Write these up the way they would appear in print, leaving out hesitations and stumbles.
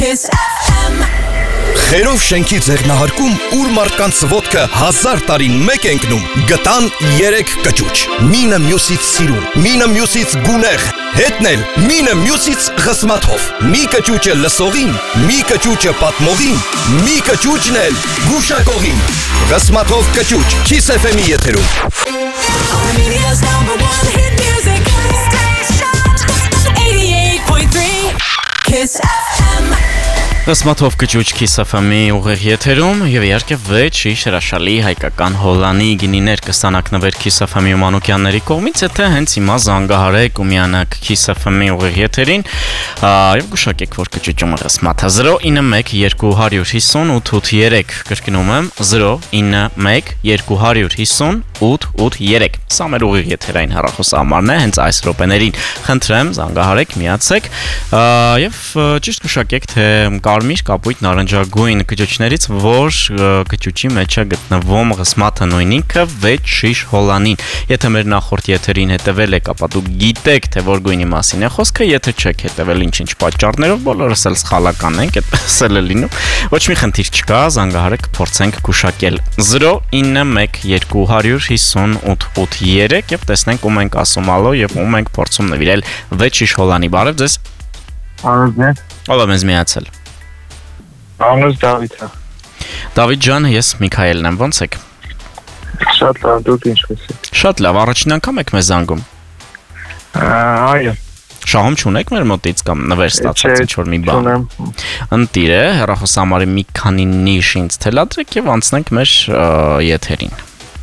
Kiss FM. Խերով շենքի ձեռնահարկում ուր մարդկանց ոտքը 1000 տարին մեկ ընկնում, գտան 3 կճուճ։ Մինը մյուսից սիրուն, մինը մյուսից գունեղ, հետնել մինը մյուսից խսմաթով։ Մի կճուճը լսողին, մի կճուճը պատմողին, մի կճուճն էլ գուշակողին։ Խսմաթով կճուճ Kiss FM-ի եթերում։ Armenia's #1 hit music station. 88.3 Kiss FM. Ռսմաթով կճուճ Kiss FM-ի ուղիղ եթերում եւ իհարկե վեճի հրաշալի հայկական հոլանի գինիներ կստանաք Kiss FM-ի ու Մանուկյանների կողմից, եթե հենց հիմա զանգահարեք ու միանաք Kiss FM-ի ուղիղ եթերին եւ գուշակեք, որ կճուճումը ռսմաթը 091 250 883 կրկնում եմ 091 250 883 Սա մեր ուղիղ եթերային հեռախոսահամարն է, հենց այս րոպեներին խնդրեմ զանգահարեք, միացեք եւ ճիշտ գուշակեք, թե կարմիր, կապույտ, նարնջագույն կճուճներից, որ կճուճի մեջ է գտնվում ռսմաթը նույն ինքը 6 շիշ հոլանին։ Եթե մեր նախորդ եթերին հետևել եք, ապա դուք գիտեք, թե որ գույնի մասին է խոսքը, եթե չեք հետևել ինչ-ինչ պատճառներով, բոլորս էլ սխալական ենք, այդպես էլ է լինում։ Ոչ մի խնդիր չկա, զանգահարեք, փորձենք գուշակել 091 250 883 եւ տեսնենք ում ենք ասում ալո եւ ում ենք փորձում նվիրել 6 շիշ հոլանի։ Բարև ձեզ։ Ով է մեզ միացել։ Անունս Դավիթ է։ Դավիթ ջան, ես Միքայելն եմ, ո՞նց եք։ Շատ լավ, դուք ինչպես եք։ Շատ լավ, առաջին անգամ եք մեզ զանգում։ Այո։ Շահում չունեք մեր մոտից կամ նվեր ստացած ինչ-որ մի բան։ Չունեմ։ Ընտիր է, հեռախոսահամարի մի քանի նիշ ինձ թելադրեք եւ անցնենք մեր եթերին։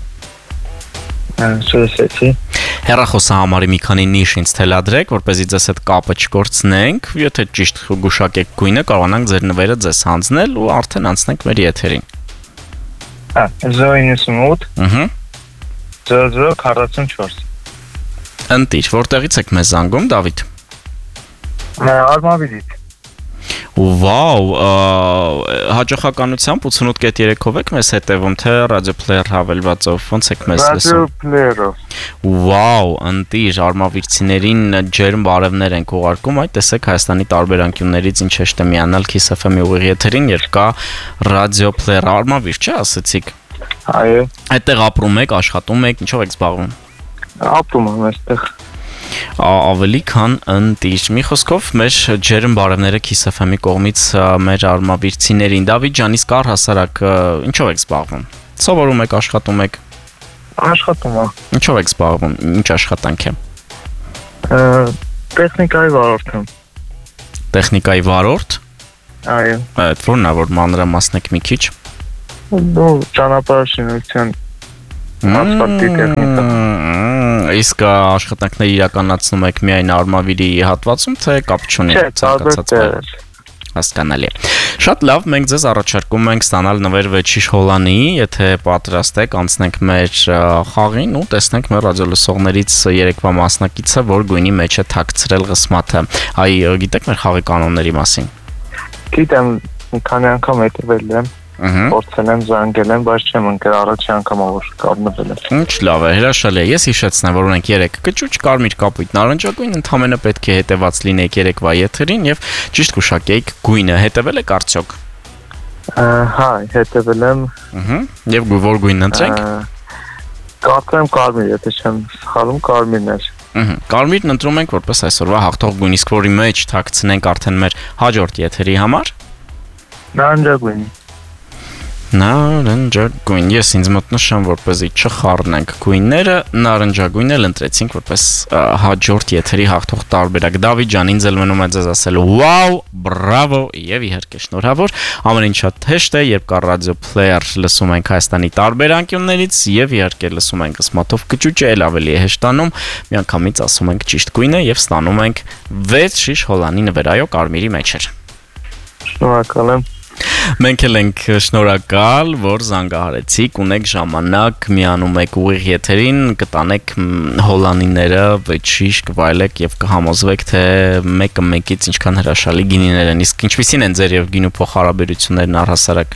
Սրսեցի։ Հեռախոսահամարի մի քանի նիշ ինձ թելադրեք, որպեսզի ձեզ հետ կապը չկորցնենք, եթե ճիշտ գուշակեք գույնը, կարողանանք ձեր նվերը ձեզ հանձնել ու արդեն անցնենք մեր եթերին։ 098 Ահա։ 0044։ Ընտիր, որտեղից եք մեզ զանգում, Դավիթ։ Արմավիրից։ Վաու, հաջողականությամբ 88.3-ով եք մեզ հետևում, թե ռադիոպլեյեր հավելվածով, ոնց եք մեզ լսում։ Ռադիոպլեյերով։ Վաու, ընտիր, արմավիրցիներին ջերմ բարևներ ենք ուղարկում, այդ տեսեք Հայաստանի տարբեր անկյուններից ինչ հեշտ է միանալ Kiss FM-ի ուղիղ եթերին, երբ կա ռադիոպլեյեր, արմավիր, չէ՞ ասեցիք։ Այո։ Այդտեղ ապրում եք, աշխատում եք, ինչով եք զբաղվում։ Ապրում եմ այստեղ։ Ավելի քան ընտիր։ Մի խոսքով մեր ջերմ բարևները Kiss FM-ի կողմից մեր արմավիրցիներին։ Դավիթ ջան, իսկ առհասարակ ինչով եք զբաղվում։ Սովորում եք, աշխատում եք։ Աշխատում եմ։ Ինչով եք զբաղվում։ Ինչ աշխատանք է։ Տեխնիկայի վարորդ եմ։ Տեխնիկայի վարորդ։ Այո։ Այդ ո՞րն է, որ մանրամասնեք մի քիչ։ Դու ճանապարհաշինության ասֆալտի տեխնիկա։ Իսկ աշխատանքները իրականացնում եք միայն արմավիրի հատվածում, թե կապ չունի ցանկացած բան։ Հասկանալի։ Շատ լավ, մենք ձեզ առաջարկում ենք ստանալ նվեր 6 շիշ հոլանի, եթե պատրաստ եք, անցնենք մեր խաղին ու տեսնենք մեր ռադիոլսողներից երեկվա մասնակիցը, որ գույնի մեջ է թաքցրել ռսմաթը։ Այ գիտեք մեր խաղի կանոնների մասին։ Գիտեմ, մի քանի անգամ հետևել եմ։ Փորձել եմ զանգել եմ, բայց չեմ ընկել առաջի անգամ որ կառնվել եմ։ Ինչ լավ է, հրաշալի է։ Ես հիշեցնեմ, որ ունենք 3 կճուճ, կարմիր, կապույտ, նարնջագույն, ընդհանրապես պետք է հետևած լինեք երեկվա եթերին եւ ճիշտ գուշակեք գույնը։ Հետևել եք արդյոք։ Հա, հետևել եմ։ Եվ որ գույնն ընտրենք։ Կարծեմ կարմիր, եթե չեմ սխալվում, կարմիրն էր։ Կարմիրն ընտրում ենք որպես այսօրվա հաղթող գույն, իսկ որի մեջ թաքցնենք արդեն մեր հաջորդ եթերի համար։ Նարնջագույն։ Նարնջագույն, ես ինձ մոտ նշեմ, որպեսզի չխառնենք գույնները, նարնջագույնն էլ ընտրեցինք որպես հաջորդ եթերի հաղթող տարբերակ։ Դավիթ ջան, ինձ էլ մնում է ձեզ ասել վաու, բրավո եւ իհարկե շնորհավոր։ Ամեն ինչ շատ հեշտ է, երբ կա ռադիոպլեյեր, լսում ենք Հայաստանի տարբեր անկյուններից եւ իհարկե լսում ենք ռսմաթով կճուճը, էլ ավելի է հեշտանում։ Միանգամից ասում ենք ճիշտ գույնը եւ ստանում ենք 6 շիշ հոլանի նվեր, այո, կարմիրի մեջ էր։ Շնորհակալ եմ։ Մենք էլ ենք շնորհակալ, որ զանգահարեցիք, ունեք ժամանակ, միանում եք ուղիղ եթերին, կտանեք հոլանիները, 6 շիշ կվայելեք եւ կհամոզվեք, թե մեկը մեկից ինչքան հրաշալի գինիներ են։ Իսկ ինչպիսին են ձեր եւ գինու փոխհարաբերություններն առհասարակ։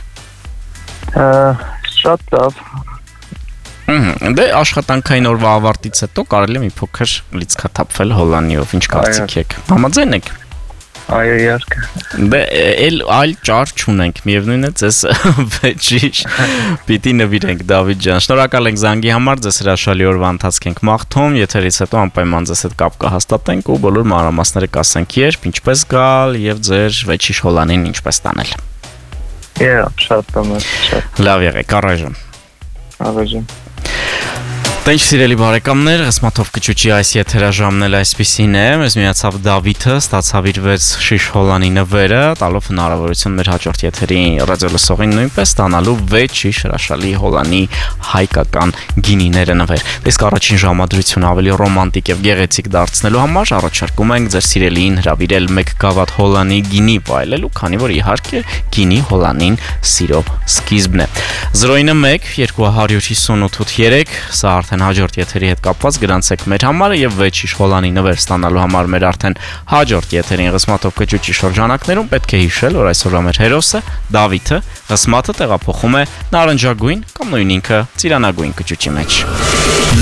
Շատ լավ։ Դե աշխատանքային օրվա ավարտից հետո կարելի է մի փոքր լիցքաթափվել հոլանիով, ինչ կարծիք եք։ Համաձայն եք։ Այո, իհարկե։ Դե այլ ճար չունենք, միևնույն է ձեզ վեճիշ պիտի նվիրենք Դավիթ ջան։ Շնորհակալ ենք զանգի համար, ձեզ հրաշալի օրվա ընթացք ենք մաղթում, եթերից հետո անպայման ձեզ հետ կապ կհաստատենք ու բոլոր մանրամասները կասենք երբ, ինչպես գալ եւ ձեր վեճիշ հոլանին ինչպես տանել։ Շատ շատ։ Լավ եղեք, առայժմ։ Առայժմ։ Տենց սիրելի բարեկամներ, Ղսմաթով կճուճի այս եթերաժամն էլ այսպիսին է, մեզ միացավ Դավիթը, ստացավ իր 6 շիշ հոլանի նվերը, տալով հնարավորություն մեր հաջորդ եթերի ռադիոլսողին նույնպես ստանալու 6 շիշ հրաշալի հոլանի հայկական գինիները նվեր։ Իսկ առաջին ժամադրությունը ավելի ռոմանտիկ եւ գեղեցիկ դարձնելու համար առաջարկում ենք ձեր սիրելիին հրավիրել 1 գավաթ հոլանի գինի վայելելու, քանի որ իհարկե գինի հոլանին սիրո սկիզբն է։ 091 258 սա արդեն հաջորդ եթերի հետ կապված գրանցեք մեր համարը եւ 6 շիշ հոլանի նվեր ստանալու համար մեր արդեն հաջորդ եթերին Ղսմաթով կճուճի շրջանակներում պետք է հիշել, որ այսօրվա մեր հերոսը Դավիթը Ղսմաթը տեղափոխում է նարնջագույն կամ նույն ինքը ծիրանագույն կճուճի մեջ։